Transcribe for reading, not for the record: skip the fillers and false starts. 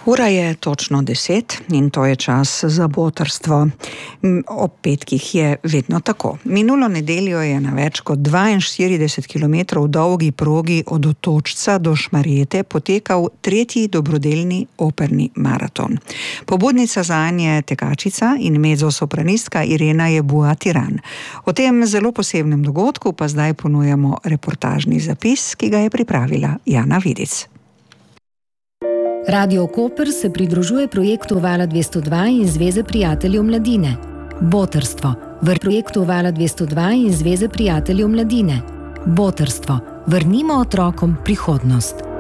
Ura je točno 10 in to je čas za botrstvo. Ob petkih je vedno tako. Minulo nedeljo je na več kot 42 km dolgi progi od Otočca do Šmarjete potekal tretji dobrodelni operni maraton. Pobudnica zanj je tekačica in mezzosopranistka Irena Jebuatiran. O tem zelo posebnem dogodku pa zdaj ponujamo reportažni zapis, ki ga je pripravila Jana Vidic. Radio Koper se pridružuje projektu Vala 202 in Zveze prijateljev mladine. Botrstvo. V projektu Vala 202 in Zveze prijateljev mladine. Botrstvo. Vrnimo otrokom prihodnost.